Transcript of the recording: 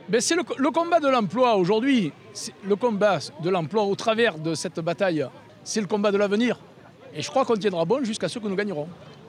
Ben, c'est le combat de l'emploi aujourd'hui. Le combat de l'emploi au travers de cette bataille, c'est le combat de l'avenir. Et je crois qu'on tiendra bon jusqu'à ce que nous gagnerons.